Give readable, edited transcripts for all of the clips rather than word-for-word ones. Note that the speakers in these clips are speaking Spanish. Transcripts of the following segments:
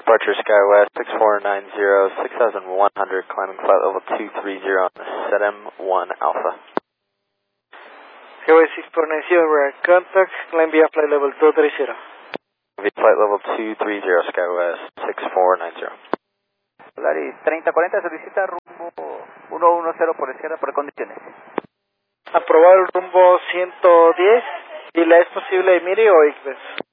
Departure SkyWest 6490, 6100, climbing flight level 230 on SETM 1 Alpha. SkyWest 6490, we're at contact, climb via flight level 230. Via flight level 230, SkyWest 6490. Volaris 3040 solicita rumbo 110 por izquierda por condiciones. Aprobado el rumbo 110 y la es posible Emiri o Iqbes.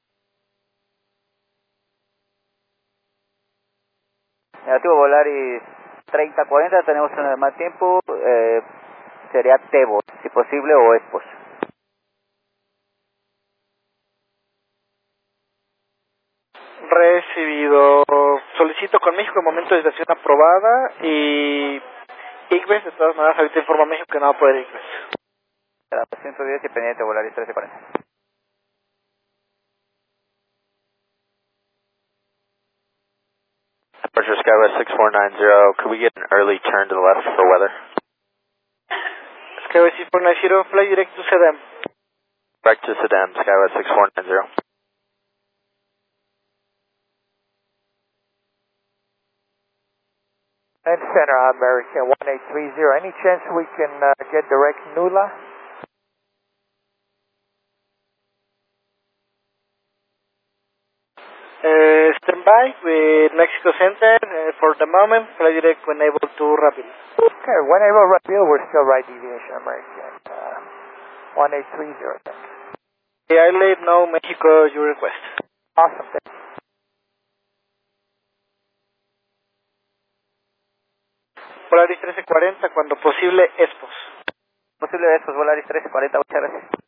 Negativo Volaris 3040, tenemos más tiempo, sería Tebos, si posible, o Espos. Recibido. Solicito con México el momento de estación aprobada y Iqbes, de todas maneras, ahorita informa a México que no va a poder Iqbes. 110 y pendiente Volaris 1340. Departure SkyWest 6490, could we get an early turn to the left for weather? SkyWest 6490, fly direct to SETM. Back to Sedam, SkyWest 6490. And center American 1830, any chance we can get direct Nula? Stand by with Mexico Center for the moment, fly direct when able to rapid. Okay, whenever rapid, we're still right deviation American 1830. Thanks. I let know Mexico your request. Awesome, thank you. Volaris 1340, cuando posible, Espos. Posible Espos, Volaris 1340, muchas gracias.